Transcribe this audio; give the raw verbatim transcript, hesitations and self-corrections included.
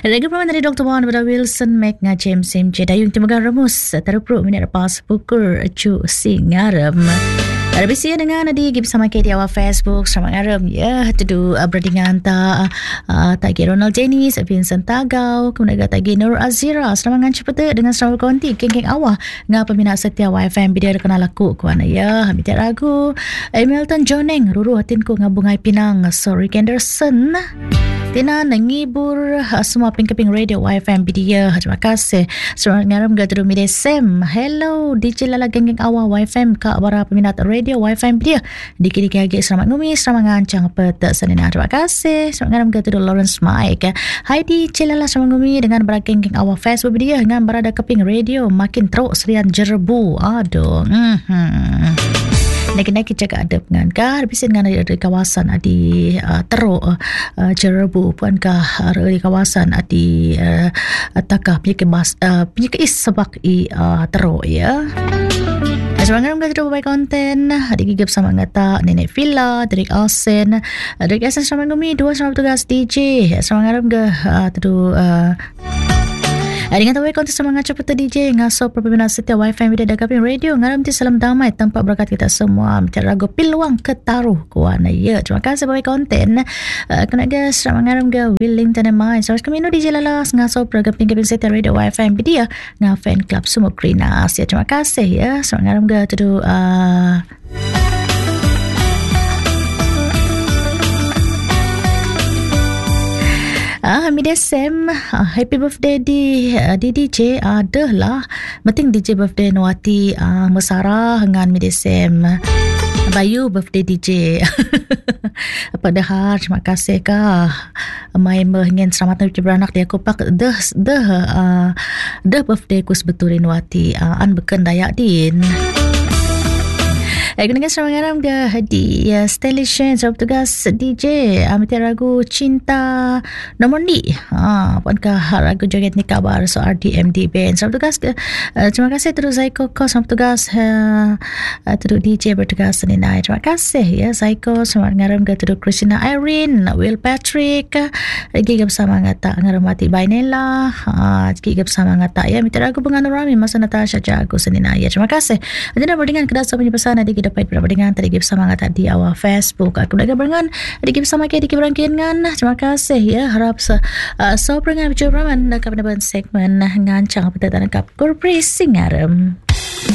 Raga Praman dari doktor Wan pada Wilson Mac nga James M J Dayung Timagan Remus Terupru minit lepas pukul cu singarem. Ada bisi dengan Adi Gip sama Katie awal Facebook selamat ngarem ya tu uh, berdingan ta uh, tagi Ronald Dennis Vincent Tagaw kemudian tagi Nur Azira selamat ngan cepet dengan selamat konti geng-geng awal nga peminat setia Y F M dia kenal aku kuana ya hamid ragu Hamilton Joneng Ruru hatinku ngabungai Pinang sorry Kenderson Tina nangibur uh, semua ping-keping radio Y F M dia terima kasih selamat ngarem gadru midesem hello D J Lala geng-geng awal Y F M kak para peminat radio Y F M dia dikit-dikit lagi selamat ngumi selamat ngancang petak senina terima kasih selamat ngarem gadru Lawrence Mike hai D J Lala selamat ngumi dengan para geng-geng awal Facebook dia dengan berada keping radio makin teruk serian jerbu aduh mhm Naik-naik jaga adab dengan kah habis dengan di kawasan di uh, teruk uh, jerebu pun kah di kawasan di uh, takah punya kemas uh, punya keis sebab i uh, teruk ya. Semangat kita terus buat konten adik gigap sama ngata Nenek Villa Derek Alsen Derek Alsen sama ngumi dua sama tugas D J semangat ke uh, terus uh, dengan tahu konten semangat cepat D J ngaso peminat setia Y F M video dakapin radio ngaram ti salam damai tempat berkat kita semua mencari ragu piluang ketaruh kuana ya terima kasih buat konten uh, kena dia selamat ngaram ga willing to mind so kami no D J Lalas ngaso bergabung dengan setia radio Y F M video nga fan club semua Krinas ya terima kasih ya selamat ngaram ga tu uh, Ah, midesem ah, happy birthday di uh, di D J ada lah penting D J birthday Nuati ah, Mesara dengan midesem Bayu birthday D J padahal terima kasih kah mai mengin selamat hari beranak dia aku pak dah dah uh, dah birthday ku sebetulnya Nuati uh, an beken dayak din Aku dengan selamat ngaram ke di uh, Station sebab tugas D J ambil ragu cinta nomor ni ha pun ke ragu joget ni kabar so R D M D band sebab tugas uh, terima kasih terus Zaiko kos sebab tugas uh, uh, terus D J bertugas ni night terima kasih ya Zaiko selamat ngaram ke terus Christina Irene Will Patrick lagi bersama ngata ngaramati Bainela ha lagi bersama ngata ya minta ragu pengan rami masa Natasha jago senina ya terima kasih ada berdingan kedasa punya pesan ada dapat berbandingan tadi bersama ngata di awal Facebook aku dah berengan tadi bersama ke di berangkingan terima kasih ya harap se uh, so berengan bicara man nak pada segmen ngancang petatan kap korporasi ngarem